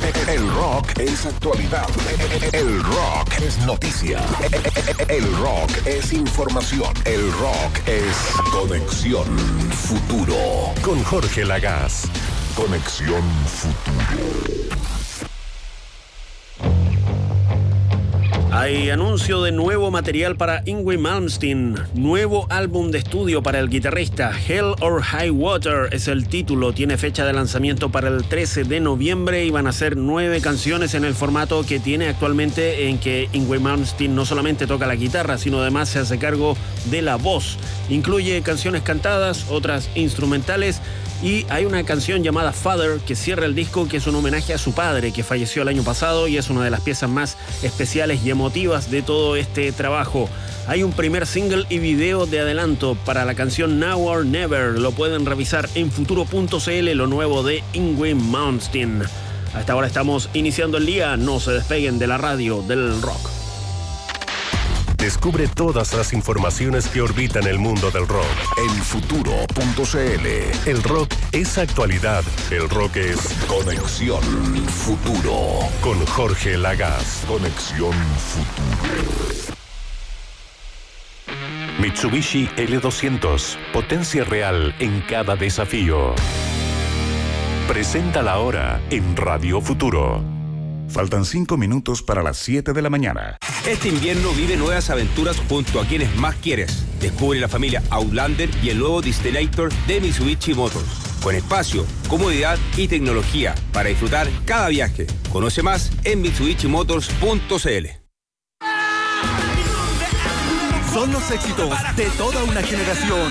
El rock es actualidad. El rock es noticia. El rock es información. El rock es Conexión Futuro. Con Jorge Lagaz. Conexión Futuro. Hay anuncio de nuevo material para Yngwie Malmsteen, nuevo álbum de estudio para el guitarrista. Hell or High Water es el título, tiene fecha de lanzamiento para el 13 de noviembre y van a ser 9 canciones en el formato que tiene actualmente, en que Yngwie Malmsteen no solamente toca la guitarra, sino además se hace cargo de la voz. Incluye canciones cantadas, otras instrumentales, y hay una canción llamada Father que cierra el disco, que es un homenaje a su padre, que falleció el año pasado, y es una de las piezas más especiales y emotivas de todo este trabajo. Hay un primer single y video de adelanto para la canción Now or Never. Lo pueden revisar en futuro.cl, lo nuevo de Yngwie Malmsteen. Hasta ahora estamos iniciando el día. No se despeguen de la radio del rock. Descubre todas las informaciones que orbitan el mundo del rock en futuro.cl. El rock es actualidad. El rock es Conexión Futuro. Con Jorge Lagaz. Conexión Futuro. Mitsubishi L200. Potencia real en cada desafío. Presenta la hora en Radio Futuro. Faltan 5 minutos para las 7 de la mañana. Este invierno vive nuevas aventuras junto a quienes más quieres. Descubre la familia Outlander y el nuevo Destinator de Mitsubishi Motors. Con espacio, comodidad y tecnología para disfrutar cada viaje. Conoce más en mitsubishimotors.cl. Son los éxitos de toda una generación.